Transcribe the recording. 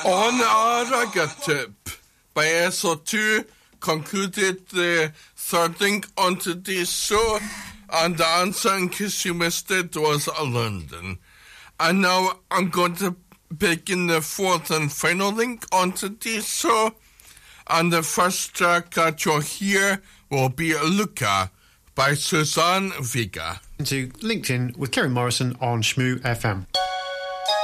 On our raga tip, by SO2 concluded the third link on today's show, and the answer, in case you missed it, was London. And now I'm going to begin the fourth and final link on today's show, and the first track that you'll hear will be Luca by Suzanne Vega. To LinkedIn with Kerry Morrison on Shmoo FM.